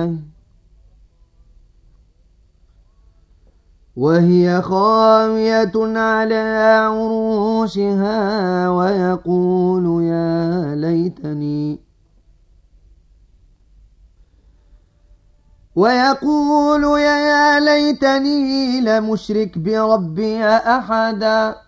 ثانية وهي خاوية على عروشها ويقول يا ليتني لم أشرك بربي أحدا.